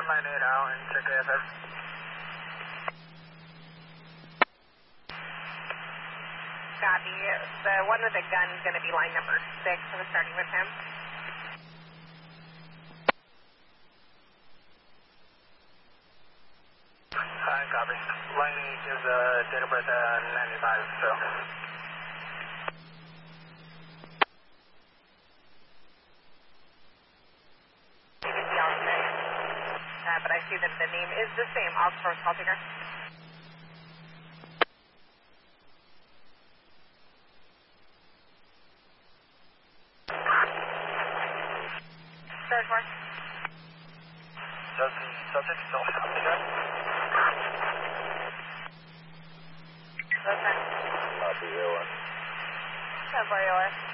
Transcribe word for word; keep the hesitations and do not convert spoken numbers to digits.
one, line eight out, and check A F S. Copy. The one with the gun is going to be line number six, so we're starting with him. Hi, copy. Line eight is uh, date of birth uh, ninety-five, so. Uh, but I see that the name is the same. I'll first call taker. Third one. Does the subject still have the gun? Listen. Copy, A O S. ten four A O S.